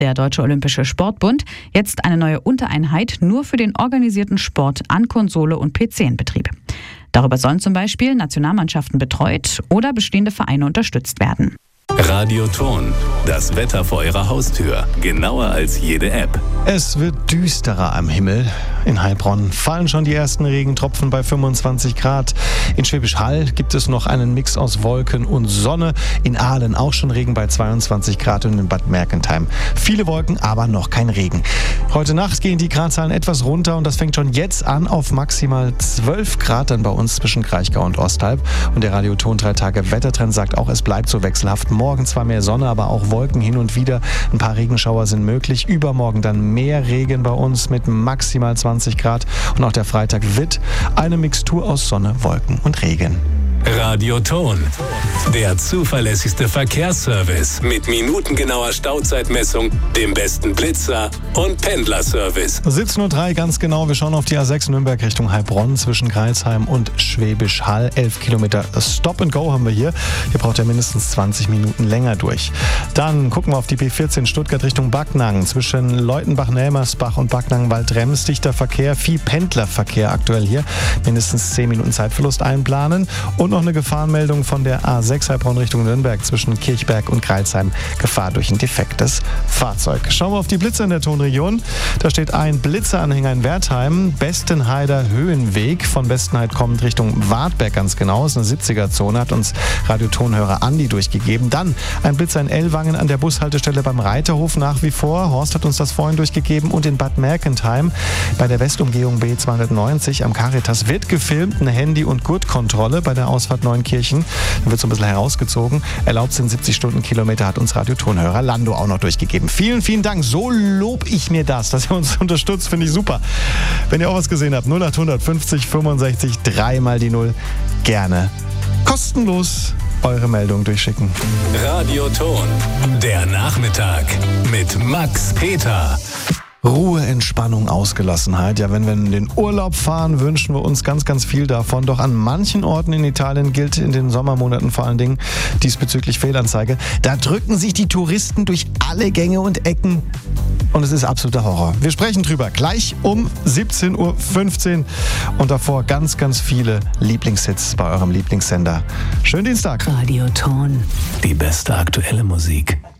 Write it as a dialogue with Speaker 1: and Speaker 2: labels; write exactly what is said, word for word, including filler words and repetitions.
Speaker 1: der Deutsche Olympische Sportbund, jetzt eine neue Untereinheit nur für den organisierten Sport an Konsole und P C in Betrieb. Darüber sollen zum Beispiel Nationalmannschaften betreut oder bestehende Vereine unterstützt werden.
Speaker 2: Radioton, das Wetter vor Ihrer Haustür, genauer als jede App.
Speaker 3: Es wird düsterer am Himmel. In Heilbronn fallen schon die ersten Regentropfen bei fünfundzwanzig Grad. In Schwäbisch Hall gibt es noch einen Mix aus Wolken und Sonne. In Aalen auch schon Regen bei zweiundzwanzig Grad und in Bad Mergentheim viele Wolken, aber noch kein Regen. Heute Nacht gehen die Gradzahlen etwas runter und das fängt schon jetzt an auf maximal zwölf Grad dann bei uns zwischen Kraichgau und Osthalb. Und der Radioton drei Tage Wettertrend sagt auch, es bleibt so wechselhaft. Morgen zwar mehr Sonne, aber auch Wolken hin und wieder. Ein paar Regenschauer sind möglich. Übermorgen dann mehr Regen bei uns mit maximal zwanzig Grad. Und auch der Freitag wird eine Mixtur aus Sonne, Wolken und Regen.
Speaker 2: Radioton, der zuverlässigste Verkehrsservice mit minutengenauer Stauzeitmessung, dem besten Blitzer und Pendlerservice.
Speaker 3: siebzehn Uhr drei ganz genau. Wir schauen auf die A sechs Nürnberg Richtung Heilbronn zwischen Crailsheim und Schwäbisch Hall. elf Kilometer Stop and Go haben wir hier. Hier braucht er mindestens zwanzig Minuten länger durch. Dann gucken wir auf die B vierzehn Stuttgart Richtung Backnang zwischen Leutenbach-Nelmersbach und Backnang-Waldrems. Dichter Verkehr, viel Pendlerverkehr aktuell hier. Mindestens zehn Minuten Zeitverlust einplanen. Und noch eine Gefahrenmeldung von der A sechs Heilbronn Richtung Nürnberg zwischen Kirchberg und Crailsheim. Gefahr durch ein defektes Fahrzeug. Schauen wir auf die Blitzer in der Tonregion. Da steht ein Blitzeranhänger in Wertheim. Bestenheider Höhenweg von Bestenheid kommend Richtung Wartberg ganz genau. Das ist eine siebziger-Zone, hat uns Radiotonhörer Andi durchgegeben. Dann ein Blitzer in Ellwangen an der Bushaltestelle beim Reiterhof nach wie vor. Horst hat uns das vorhin durchgegeben. Und in Bad Mergentheim bei der Westumgehung B zweihundertneunzig am Caritas wird gefilmt. Eine Handy- und Gurtkontrolle bei der Ausfahrt Neunkirchen. Da wird so ein bisschen herausgezogen. Erlaubt sind siebzig Stundenkilometer, hat uns Radiotonhörer Lando auch noch durchgegeben. Vielen, vielen Dank. So lob ich mir das, dass ihr uns unterstützt. Finde ich super. Wenn ihr auch was gesehen habt, null acht fünfzig fünfundsechzig drei mal die Null. Gerne kostenlos eure Meldung durchschicken.
Speaker 2: Radioton, der Nachmittag mit Max Peter.
Speaker 3: Ruhe, Entspannung, Ausgelassenheit. Ja, wenn wir in den Urlaub fahren, wünschen wir uns ganz, ganz viel davon. Doch an manchen Orten in Italien gilt in den Sommermonaten vor allen Dingen diesbezüglich Fehlanzeige. Da drücken sich die Touristen durch alle Gänge und Ecken. Und es ist absoluter Horror. Wir sprechen drüber gleich um siebzehn Uhr fünfzehn. Und davor ganz, ganz viele Lieblingshits bei eurem Lieblingssender. Schönen Dienstag.
Speaker 1: Radioton.
Speaker 2: Die beste aktuelle Musik.